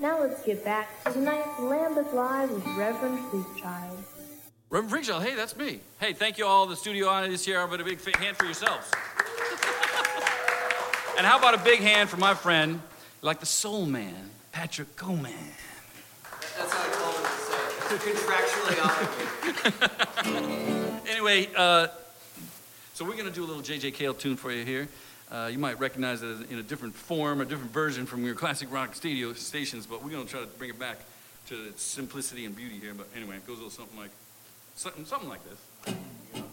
Now let's get back to tonight's Lambeth Live with Reverend Freakchild. Reverend Freakchild, hey, that's me. Hey, thank you all, the studio audience here. How about a big hand for yourselves? And how about a big hand for my friend, like the soul man, Patrick Coleman. That's how I call him, contractually obligated. Anyway, so we're going to do a little J.J. Cale tune for you here. You might recognize it in a different form, a different version from your classic rock stations, but we're going to try to bring it back to its simplicity and beauty here. But anyway, it goes a little something like this.